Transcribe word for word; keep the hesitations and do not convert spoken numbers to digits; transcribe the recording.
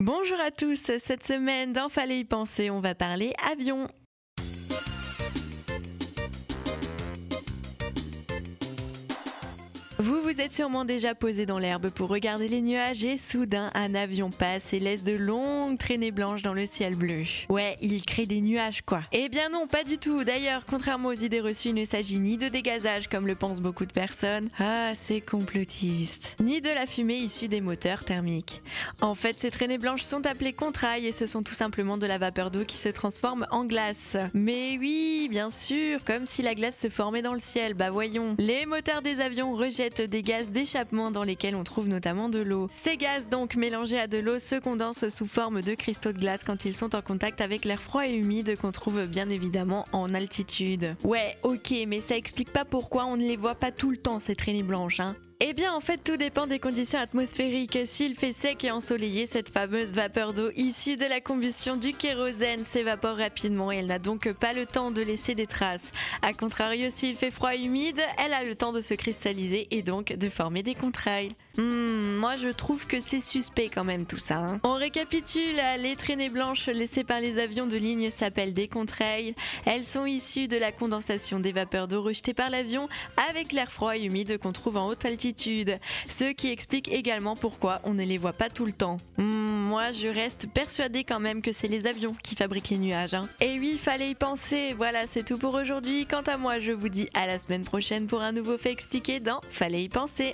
Bonjour à tous, cette semaine dans Fallait y penser, on va parler avion. Vous vous êtes sûrement déjà posé dans l'herbe pour regarder les nuages et soudain un avion passe et laisse de longues traînées blanches dans le ciel bleu. Ouais, il crée des nuages quoi. Eh bien non, pas du tout. D'ailleurs, contrairement aux idées reçues, il ne s'agit ni de dégazage comme le pensent beaucoup de personnes. Ah, c'est complotiste. Ni de la fumée issue des moteurs thermiques. En fait, ces traînées blanches sont appelées contrails et ce sont tout simplement de la vapeur d'eau qui se transforme en glace. Mais oui, bien sûr, comme si la glace se formait dans le ciel. Bah voyons. Les moteurs des avions rejettent des gaz d'échappement dans lesquels on trouve notamment de l'eau. Ces gaz donc mélangés à de l'eau se condensent sous forme de cristaux de glace quand ils sont en contact avec l'air froid et humide qu'on trouve bien évidemment en altitude. Ouais, ok, mais ça explique pas pourquoi on ne les voit pas tout le temps ces traînées blanches, hein. Eh bien en fait tout dépend des conditions atmosphériques. S'il fait sec et ensoleillé, cette fameuse vapeur d'eau issue de la combustion du kérosène s'évapore rapidement et elle n'a donc pas le temps de laisser des traces. A contrario, s'il fait froid et humide, elle a le temps de se cristalliser et donc de former des contrails. Hmm, moi je trouve que c'est suspect quand même tout ça. Hein. On récapitule, les traînées blanches laissées par les avions de ligne s'appellent des contrails. Elles sont issues de la condensation des vapeurs d'eau rejetées par l'avion avec l'air froid et humide qu'on trouve en haute altitude. Ce qui explique également pourquoi on ne les voit pas tout le temps. Mmh, moi je reste persuadée quand même que c'est les avions qui fabriquent les nuages. Hein. Et oui, fallait y penser. Voilà, c'est tout pour aujourd'hui. Quant à moi, je vous dis à la semaine prochaine pour un nouveau fait expliqué dans Fallait y penser.